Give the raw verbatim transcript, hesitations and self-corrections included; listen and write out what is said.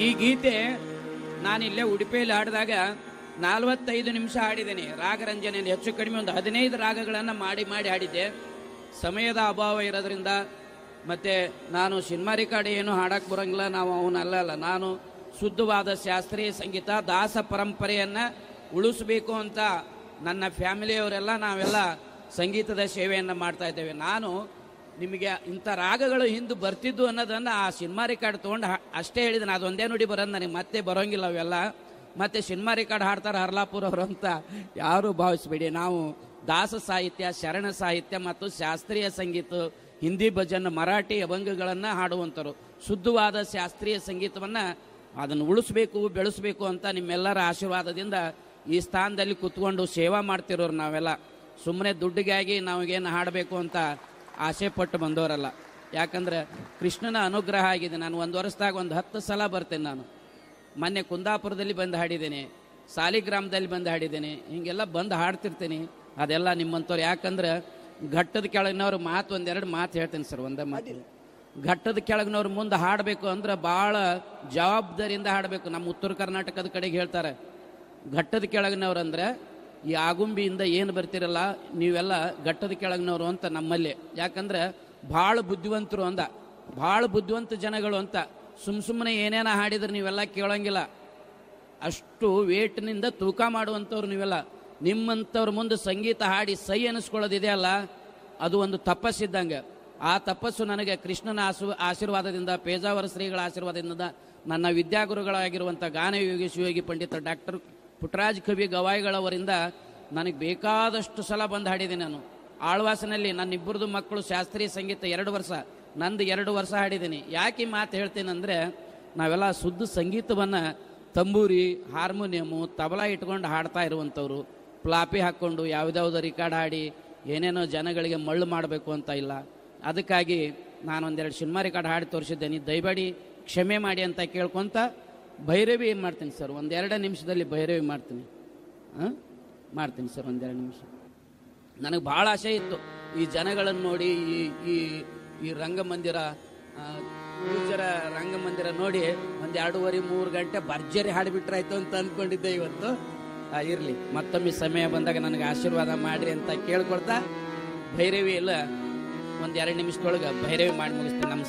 ಈ ಗೀತೆ ನಾನಿಲ್ಲೇ ಉಡುಪಿಯಲ್ಲಿ ಹಾಡಿದಾಗ ನಲವತ್ತೈದು ನಿಮಿಷ ಹಾಡಿದ್ದೇನೆ. ರಾಗರಂಜನೆಯಲ್ಲಿ ಹೆಚ್ಚು ಕಡಿಮೆ ಒಂದು ಹದಿನೈದು ರಾಗಗಳನ್ನು ಮಾಡಿ ಮಾಡಿ ಹಾಡಿದ್ದೆ. ಸಮಯದ ಅಭಾವ ಇರೋದ್ರಿಂದ ಮತ್ತೆ ನಾನು ಸಿನಿಮಾ ರೆಕಾರ್ಡ್ ಏನು ಹಾಡಕ್ಕೆ ಬರೋಂಗಿಲ್ಲ. ನಾವು ಅವನಲ್ಲ ಅಲ್ಲ, ನಾನು ಶುದ್ಧವಾದ ಶಾಸ್ತ್ರೀಯ ಸಂಗೀತ ದಾಸ ಪರಂಪರೆಯನ್ನು ಉಳಿಸಬೇಕು ಅಂತ ನನ್ನ ಫ್ಯಾಮಿಲಿಯವರೆಲ್ಲ ನಾವೆಲ್ಲ ಸಂಗೀತದ ಸೇವೆಯನ್ನು ಮಾಡ್ತಾ ಇದ್ದೇವೆ. ನಾನು ನಿಮಗೆ ಇಂಥ ರಾಗಗಳು ಹಿಂದೆ ಬರ್ತಿದ್ದು ಅನ್ನೋದನ್ನು ಆ ಸಿನಿಮಾ ರೆಕಾರ್ಡ್ ತೊಗೊಂಡು ಅಷ್ಟೇ ಹೇಳಿದ್ದೀನಿ. ಅದೊಂದೇ ನುಡಿ ಬರೋದು ನನಗೆ ಮತ್ತೆ ಬರೋಂಗಿಲ್ಲ ಅವೆಲ್ಲ. ಮತ್ತೆ ಸಿನಿಮಾ ರೆಕಾರ್ಡ್ ಹಾಡ್ತಾರೆ ಹರ್ಲಾಪುರ ಅವರು ಅಂತ ಯಾರು ಭಾವಿಸ್ಬೇಡಿ. ನಾವು ದಾಸ ಸಾಹಿತ್ಯ, ಶರಣ ಸಾಹಿತ್ಯ ಮತ್ತು ಶಾಸ್ತ್ರೀಯ ಸಂಗೀತ, ಹಿಂದಿ ಭಜನ್, ಮರಾಠಿ ಅಭಂಗಗಳನ್ನು ಹಾಡುವಂಥರು. ಶುದ್ಧವಾದ ಶಾಸ್ತ್ರೀಯ ಸಂಗೀತವನ್ನು ಅದನ್ನು ಉಳಿಸ್ಬೇಕು, ಬೆಳೆಸಬೇಕು ಅಂತ ನಿಮ್ಮೆಲ್ಲರ ಆಶೀರ್ವಾದದಿಂದ ಈ ಸ್ಥಾನದಲ್ಲಿ ಕೂತ್ಕೊಂಡು ಸೇವಾ ಮಾಡ್ತಿರೋರು ನಾವೆಲ್ಲ. ಸುಮ್ಮನೆ ದುಡ್ಡಿಗಾಗಿ ನಾವೇನು ಹಾಡಬೇಕು ಅಂತ ಆಸೆ ಪಟ್ಟು ಬಂದವರಲ್ಲ. ಯಾಕಂದ್ರೆ ಕೃಷ್ಣನ ಅನುಗ್ರಹ ಆಗಿದೆ. ನಾನು ಒಂದು ವರ್ಷದಾಗ ಒಂದು ಹತ್ತು ಸಲ ಬರ್ತೇನೆ. ನಾನು ಮೊನ್ನೆ ಕುಂದಾಪುರದಲ್ಲಿ ಬಂದು ಹಾಡಿದ್ದೇನೆ, ಸಾಲಿಗ್ರಾಮದಲ್ಲಿ ಬಂದು ಹಾಡಿದ್ದೇನೆ, ಹೀಗೆಲ್ಲ ಬಂದು ಹಾಡ್ತಿರ್ತೀನಿ. ಅದೆಲ್ಲ ನಿಮ್ಮಂಥವ್ರು. ಯಾಕಂದ್ರೆ ಘಟ್ಟದ ಕೆಳಗಿನವ್ರು ಮಾತು ಒಂದೆರಡು ಮಾತು ಹೇಳ್ತೇನೆ ಸರ್. ಒಂದೇ ಮಾತು, ಘಟ್ಟದ ಕೆಳಗಿನವ್ರು ಮುಂದೆ ಹಾಡಬೇಕು ಅಂದ್ರೆ ಭಾಳ ಜವಾಬ್ದಾರಿಯಿಂದ ಹಾಡಬೇಕು. ನಮ್ಮ ಉತ್ತರ ಕರ್ನಾಟಕದ ಕಡೆಗೆ ಹೇಳ್ತಾರೆ, ಘಟ್ಟದ ಕೆಳಗಿನವ್ರು ಅಂದರೆ ಈ ಆಗುಂಬಿಯಿಂದ ಏನು ಬರ್ತಿರಲ್ಲ ನೀವೆಲ್ಲ ಘಟ್ಟದ ಕೆಳಗಿನವರು ಅಂತ ನಮ್ಮಲ್ಲಿ. ಯಾಕಂದ್ರೆ ಭಾಳ ಬುದ್ಧಿವಂತರು ಅಂದ, ಭಾಳ ಬುದ್ಧಿವಂತ ಜನಗಳು ಅಂತ. ಸುಮ್ಮ ಸುಮ್ಮನೆ ಏನೇನ ಹಾಡಿದ್ರೆ ನೀವೆಲ್ಲ ಕೇಳೋಂಗಿಲ್ಲ. ಅಷ್ಟು ವೇಟ್ನಿಂದ ತೂಕ ಮಾಡುವಂಥವ್ರು ನೀವೆಲ್ಲ. ನಿಮ್ಮಂಥವ್ರ ಮುಂದೆ ಸಂಗೀತ ಹಾಡಿ ಸೈ ಅನ್ನಿಸ್ಕೊಳ್ಳೋದಿದೆಯಲ್ಲ, ಅದು ಒಂದು ತಪಸ್ಸಿದ್ದಂಗೆ. ಆ ತಪಸ್ಸು ನನಗೆ ಕೃಷ್ಣನ ಆಸು ಆಶೀರ್ವಾದದಿಂದ, ಪೇಜಾವರ ಶ್ರೀಗಳ ಆಶೀರ್ವಾದದಿಂದ, ನನ್ನ ವಿದ್ಯಾಗುರುಗಳಾಗಿರುವಂಥ ಗಾನಯೋಗಿ ಶಿವಯೋಗಿ ಪಂಡಿತ ಡಾಕ್ಟರ್ ಪುಟ್ಟರಾಜ್ ಕವಿ ಗವಾಯಿಗಳವರಿಂದ ನನಗೆ ಬೇಕಾದಷ್ಟು ಸಲ ಬಂದು ಹಾಡಿದ್ದೀನಿ. ನಾನು ಆಳ್ವಾಸನಲ್ಲಿ ನನ್ನಿಬ್ಬರದು ಮಕ್ಕಳು ಶಾಸ್ತ್ರೀಯ ಸಂಗೀತ ಎರಡು ವರ್ಷ, ನಂದು ಎರಡು ವರ್ಷ ಹಾಡಿದ್ದೀನಿ. ಯಾಕೆ ಮಾತು ಹೇಳ್ತೀನಿ ಅಂದರೆ, ನಾವೆಲ್ಲ ಶುದ್ಧ ಸಂಗೀತವನ್ನು ತಂಬೂರಿ, ಹಾರ್ಮೋನಿಯಮು, ತಬಲಾ ಇಟ್ಕೊಂಡು ಹಾಡ್ತಾ ಇರುವಂಥವ್ರು. ಪ್ಲಾಪಿ ಹಾಕ್ಕೊಂಡು ಯಾವುದ್ಯಾವುದೋ ರಿಕಾರ್ಡ್ ಹಾಡಿ ಏನೇನೋ ಜನಗಳಿಗೆ ಮಳ್ಳು ಮಾಡಬೇಕು ಅಂತ ಇಲ್ಲ. ಅದಕ್ಕಾಗಿ ನಾನು ಒಂದೆರಡು ಸಿನಿಮಾ ರೆಕಾರ್ಡ್ ಹಾಡಿ ತೋರಿಸಿದ್ದೇನೆ. ದಯಮಾಡಿ ಕ್ಷಮೆ ಮಾಡಿ ಅಂತ ಕೇಳ್ಕೊತ ಭೈರವಿ ಏನು ಮಾಡ್ತೀನಿ ಸರ್, ಒಂದೆರಡು ನಿಮಿಷದಲ್ಲಿ ಭೈರವಿ ಮಾಡ್ತೀನಿ. ಹಾಂ ಮಾಡ್ತೀನಿ ಸರ್, ಒಂದೆರಡು ನಿಮಿಷ. ನನಗೆ ಭಾಳ ಆಸೆ ಇತ್ತು ಈ ಜನಗಳನ್ನು ನೋಡಿ, ಈ ಈ ಈ ರಂಗಮಂದಿರ, ಪೂಜರ ರಂಗಮಂದಿರ ನೋಡಿ ಒಂದು ಎರಡೂವರೆ ಮೂರು ಗಂಟೆ ಭರ್ಜರಿ ಹಾಡಿಬಿಟ್ರಾಯ್ತು ಅಂತ ಅಂದ್ಕೊಂಡಿದ್ದೆ. ಇವತ್ತು ಇರಲಿ, ಮತ್ತೊಮ್ಮೆ ಸಮಯ ಬಂದಾಗ ನನಗೆ ಆಶೀರ್ವಾದ ಮಾಡಿರಿ ಅಂತ ಕೇಳ್ಕೊಳ್ತಾ ಭೈರವಿ ಎಲ್ಲ ಒಂದು ಎರಡು ನಿಮಿಷದೊಳಗೆ ಭೈರವಿ ಮಾಡಿ ಮುಗಿಸ್ತೀನಿ. ನಮಸ್ಕಾರ.